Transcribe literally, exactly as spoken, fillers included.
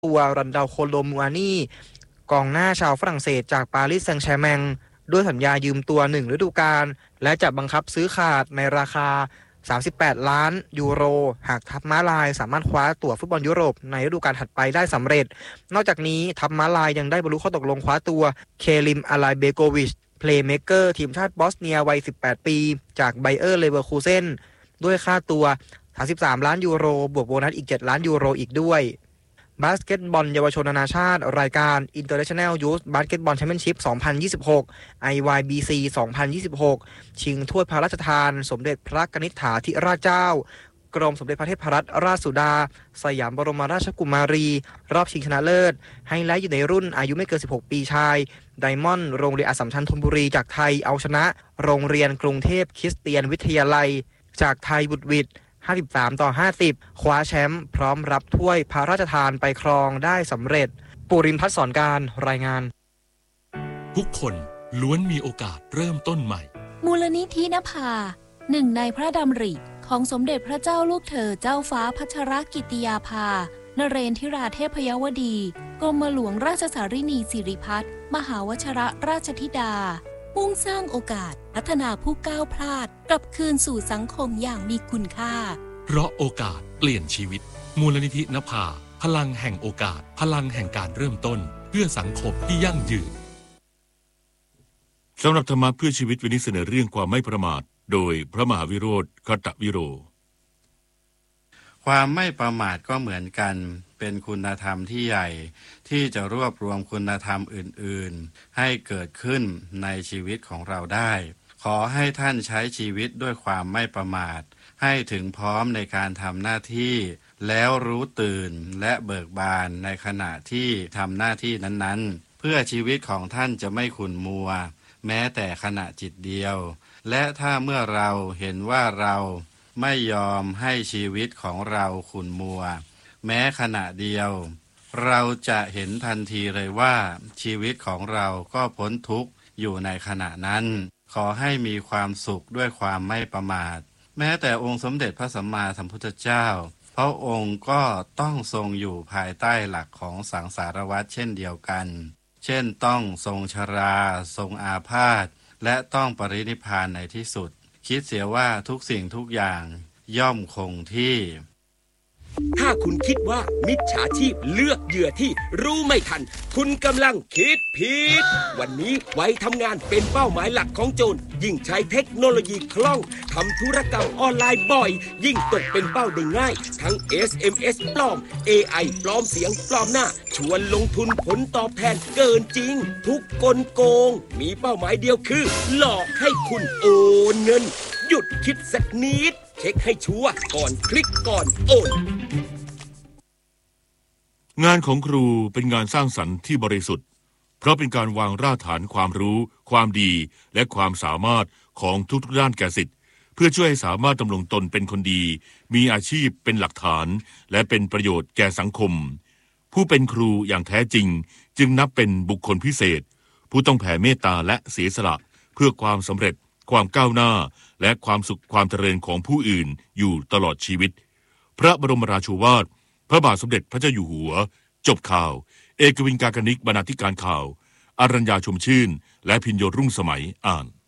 ตัวรันดาลโคโลมูอานี่กองหน้าชาวฝรั่งเศสจากปารีสแซงต์แชร์แมงด้วยสัญญายืมตัวหนึ่งฤดูกาลและจะบังคับซื้อขาดในราคาสามสิบแปดล้านยูโรหากทัพม้าลายสามารถคว้าตั๋วฟุตบอลยุโรปในฤดูกาลถัดไปได้สำเร็จนอกจากนี้ทัพม้าลายยังได้บรรลุข้อตกลงคว้าตัวเคลิมอาลายเบโกวิชเพลย์เมเกอร์ทีมชาติบอสเนียวัยสิบแปดปีจากไบเออร์เลเวอร์คูเซนด้วยค่าตัวสามสิบสามล้านยูโรบวกโบนัสอีกเจ็ดล้านยูโรอีกด้วยบาสเกตบอลเยาวชนนานาชาติรายการ International Youth Basketball Championship สองพันยี่สิบหก ไอ วาย บี ซี สองพันยี่สิบหก ชิงถ้วยพระราชทานสมเด็จพระกนิษฐาธิราชเจ้ากรมสมเด็จพระเทพรัตนราชสุดาสยามบรมราชกุมารีรอบชิงชนะเลิศไฮไลท์อยู่ในรุ่นอายุไม่เกินสิบหกปีชายไดมอนด์โรงเรียนอัสสัมชัญธนบุรีจากไทยเอาชนะโรงเรียนกรุงเทพคริสเตียนวิทยาลัยจากไทยบุตรวิทย์ห้าสิบสามต่อห้าสิบคว้าแชมป์พร้อมรับถ้วยพระราชทานไปครองได้สำเร็จปุรินทร์พัฒน์สอนการรายงานทุกคนล้วนมีโอกาสเริ่มต้นใหม่มูลนิธินภาหนึ่งในพระดำริของสมเด็จพระเจ้าลูกเธอเจ้าฟ้าพัชรกิติยาภานเรนทิราเทพยวดีกรมหลวงราชสารินีสิริพัฒน์มหาวชรราชธิดามุ่งสร้างโอกาสพัฒนาผู้ก้าวพลาดกลับคืนสู่สังคมอย่างมีคุณค่าเพราะโอกาสเปลี่ยนชีวิตมูลนิธินภาพลังแห่งโอกาสพลังแห่งการเริ่มต้นเพื่อสังคมที่ยั่งยืนสำหรับธรรมะเพื่อชีวิตวันนี้เสนอเรื่องความไม่ประมาทโดยพระมหาวิโรจน์คตวิโรความไม่ประมาทก็เหมือนกันเป็นคุณธรรมที่ใหญ่ที่จะรวบรวมคุณธรรมอื่นๆให้เกิดขึ้นในชีวิตของเราได้ขอให้ท่านใช้ชีวิตด้วยความไม่ประมาทให้ถึงพร้อมในการทำหน้าที่แล้วรู้ตื่นและเบิกบานในขณะที่ทำหน้าที่นั้นๆเพื่อชีวิตของท่านจะไม่ขุ่นมัวแม้แต่ขณะจิตเดียวและถ้าเมื่อเราเห็นว่าเราไม่ยอมให้ชีวิตของเราขุ่นมัวแม้ขณะเดียวเราจะเห็นทันทีเลยว่าชีวิตของเราก็พ้นทุกข์อยู่ในขณะนั้นขอให้มีความสุขด้วยความไม่ประมาทแม้แต่องค์สมเด็จพระสัมมาสัมพุทธเจ้าพระองค์ก็ต้องทรงอยู่ภายใต้หลักของสังสารวัฏเช่นเดียวกันเช่นต้องทรงชราทรงอาพาธและต้องปรินิพพานในที่สุดคิดเสียว่าทุกสิ่งทุกอย่างย่อมคงที่ถ้าคุณคิดว่ามิจฉาชีพเลือกเหยื่อที่รู้ไม่ทันคุณกำลังคิดผิดวันนี้ไว้ทำงานเป็นเป้าหมายหลักของโจรยิ่งใช้เทคโนโลยีคล่องทำธุรกรรมออนไลน์บ่อยยิ่งตกเป็นเป้าได้ง่ายทั้ง เอส เอ็ม เอส ปลอม เอ ไอ ปลอมเสียงปลอมหน้าชวนลงทุนผลตอบแทนเกินจริงทุกกลโกงมีเป้าหมายเดียวคือหลอกให้คุณโอนเงินหยุดคิดสักนิดเช็คให้ชัวร์ก่อนคลิกก่อนโอนงานของครูเป็นงานสร้างสรรค์ที่บริสุทธิ์เพราะเป็นการวางรากฐานความรู้ความดีและความสามารถของทุกด้านแก่ศิษย์เพื่อช่วยให้สามารถดำรงตนเป็นคนดีมีอาชีพเป็นหลักฐานและเป็นประโยชน์แก่สังคมผู้เป็นครูอย่างแท้จริงจึงนับเป็นบุคคลพิเศษผู้ต้องแผ่เมตตาและเสียสละเพื่อความสำเร็จความก้าวหน้าและความสุขความเจริญของผู้อื่นอยู่ตลอดชีวิตพระบรมราโชวาทพระบาทสมเด็จพระเจ้าอยู่หัวจบข่าวเอกวินกากนิกบรรณาธิการข่าวอรัญญาชมชื่นและพิญโยรุ่งสมัยอ่าน